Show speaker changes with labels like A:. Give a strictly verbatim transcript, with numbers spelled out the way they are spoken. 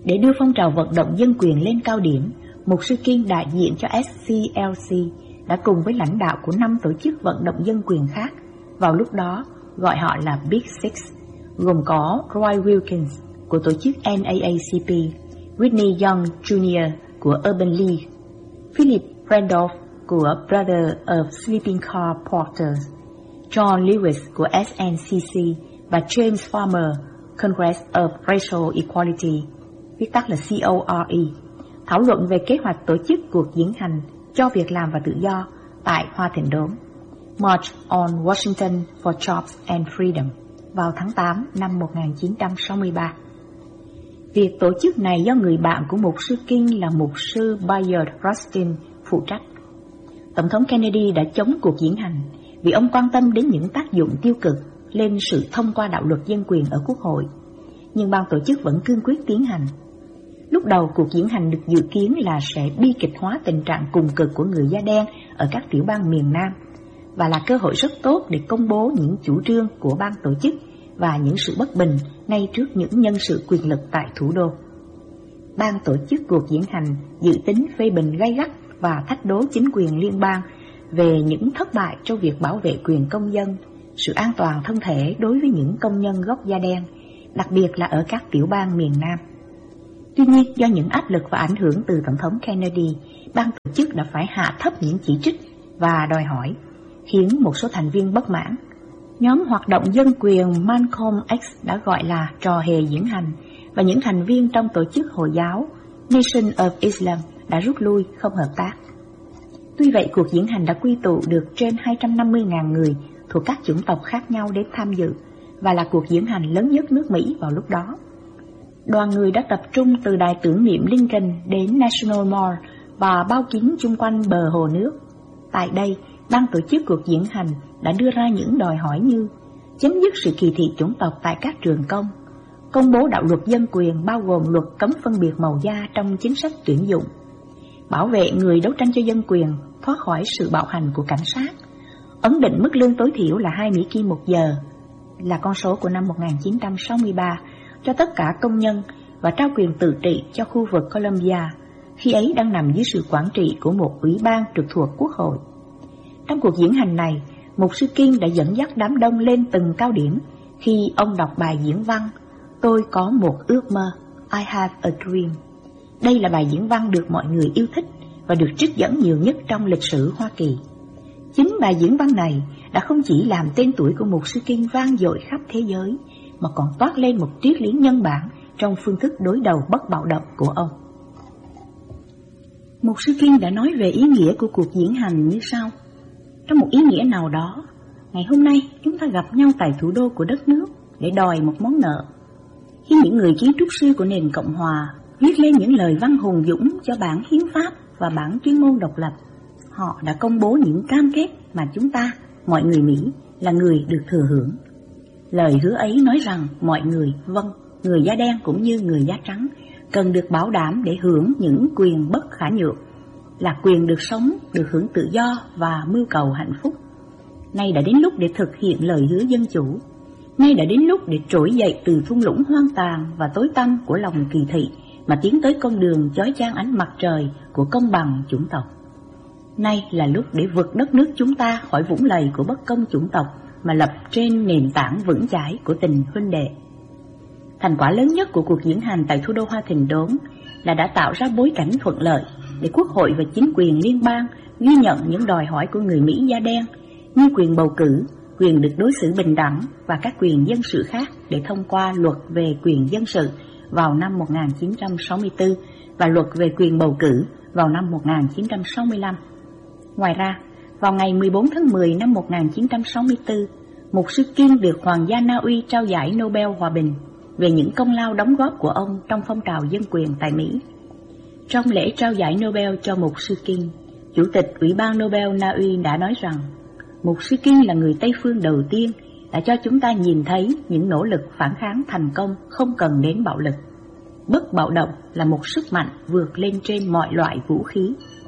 A: Để đưa phong trào vận động dân quyền lên cao điểm, mục sư King đại diện cho ét xê lờ xê đã cùng với lãnh đạo của năm tổ chức vận động dân quyền khác, vào lúc đó gọi họ là Big Six, gồm có Roy Wilkins của tổ chức en a a xê pê, Whitney Young Junior của Urban League, Philip Randolph của Brothers of Sleeping Car Porters, John Lewis của ét en xê xê và James Farmer, Congress of Racial Equality, viết tắt là xê o rờ e, thảo luận về kế hoạch tổ chức cuộc diễn hành cho việc làm và tự do tại Hoa Thịnh Đốn, March on Washington for Jobs and Freedom, vào tháng tám năm một nghìn chín trăm sáu mươi ba. Việc tổ chức này do người bạn của mục sư King là mục sư Bayard Rustin phụ trách. Tổng thống Kennedy đã chống cuộc diễn hành vì ông quan tâm đến những tác dụng tiêu cực lên sự thông qua đạo luật dân quyền ở Quốc hội, nhưng ban tổ chức vẫn cương quyết tiến hành. Lúc đầu cuộc diễn hành được dự kiến là sẽ bi kịch hóa tình trạng cùng cực của người da đen ở các tiểu bang miền Nam, và là cơ hội rất tốt để công bố những chủ trương của ban tổ chức và những sự bất bình ngay trước những nhân sự quyền lực tại thủ đô. Ban tổ chức cuộc diễn hành dự tính phê bình gay gắt và thách đố chính quyền liên bang về những thất bại trong việc bảo vệ quyền công dân, sự an toàn thân thể đối với những công nhân gốc da đen, đặc biệt là ở các tiểu bang miền Nam. Tuy nhiên, do những áp lực và ảnh hưởng từ Tổng thống Kennedy, ban tổ chức đã phải hạ thấp những chỉ trích và đòi hỏi, khiến một số thành viên bất mãn. Nhóm hoạt động dân quyền Malcolm X đã gọi là trò hề diễn hành, và những thành viên trong tổ chức Hồi giáo Nation of Islam đã rút lui, không hợp tác. Tuy vậy, cuộc diễn hành đã quy tụ được trên hai trăm năm mươi nghìn người thuộc các chủng tộc khác nhau đến tham dự, và là cuộc diễn hành lớn nhất nước Mỹ vào lúc đó. Đoàn người đã tập trung từ đài tưởng niệm Lincoln đến National Mall và bao kín chung quanh bờ hồ nước. Tại đây, ban tổ chức cuộc diễn hành đã đưa ra những đòi hỏi như chấm dứt sự kỳ thị chủng tộc tại các trường công, công bố đạo luật dân quyền bao gồm luật cấm phân biệt màu da trong chính sách tuyển dụng, bảo vệ người đấu tranh cho dân quyền thoát khỏi sự bạo hành của cảnh sát, ấn định mức lương tối thiểu là hai Mỹ Kim một giờ, là con số của năm một nghìn chín trăm sáu mươi ba, cho tất cả công nhân, và trao quyền tự trị cho khu vực Columbia, khi ấy đang nằm dưới sự quản trị của một ủy ban trực thuộc Quốc hội. Trong cuộc diễn hành này, mục sư King đã dẫn dắt đám đông lên từng cao điểm khi ông đọc bài diễn văn Tôi có một ước mơ, I have a dream. Đây là bài diễn văn được mọi người yêu thích và được trích dẫn nhiều nhất trong lịch sử Hoa Kỳ. Chính bài diễn văn này đã không chỉ làm tên tuổi của mục sư King vang dội khắp thế giới, mà còn toát lên một triết lý nhân bản trong phương thức đối đầu bất bạo động của ông. Mục sư King đã nói về ý nghĩa của cuộc diễn hành như sau. Trong một ý nghĩa nào đó, ngày hôm nay chúng ta gặp nhau tại thủ đô của đất nước để đòi một món nợ. Khi những người kiến trúc sư của nền Cộng hòa viết lên những lời văn hùng dũng cho bản hiến pháp và bản tuyên ngôn độc lập, họ đã công bố những cam kết mà chúng ta, mọi người Mỹ, là người được thừa hưởng. Lời hứa ấy nói rằng mọi người, vâng, người da đen cũng như người da trắng, cần được bảo đảm để hưởng những quyền bất khả nhượng, là quyền được sống, được hưởng tự do và mưu cầu hạnh phúc. Nay đã đến lúc để thực hiện lời hứa dân chủ. Nay đã đến lúc để trỗi dậy từ thung lũng hoang tàn và tối tăm của lòng kỳ thị mà tiến tới con đường chói chang ánh mặt trời của công bằng chủng tộc. Nay là lúc để vực đất nước chúng ta khỏi vũng lầy của bất công chủng tộc mà lập trên nền tảng vững chãi của tình huynh đệ. Thành quả lớn nhất của cuộc diễn hành tại thủ đô Hoa Thịnh Đốn là đã tạo ra bối cảnh thuận lợi để Quốc hội và chính quyền liên bang ghi nhận những đòi hỏi của người Mỹ da đen như quyền bầu cử, quyền được đối xử bình đẳng và các quyền dân sự khác để thông qua luật về quyền dân sự vào năm một nghìn chín trăm sáu mươi tư và luật về quyền bầu cử vào năm một nghìn chín trăm sáu mươi lăm. Ngoài ra, vào ngày mười bốn tháng mười năm một nghìn chín trăm sáu mươi tư, mục sư King được Hoàng gia Na Uy trao giải Nobel Hòa bình về những công lao đóng góp của ông trong phong trào dân quyền tại Mỹ. Trong lễ trao giải Nobel cho mục sư King, Chủ tịch Ủy ban Nobel Na Uy đã nói rằng mục sư King là người Tây phương đầu tiên đã cho chúng ta nhìn thấy những nỗ lực phản kháng thành công không cần đến bạo lực. Bất bạo động là một sức mạnh vượt lên trên mọi loại vũ khí.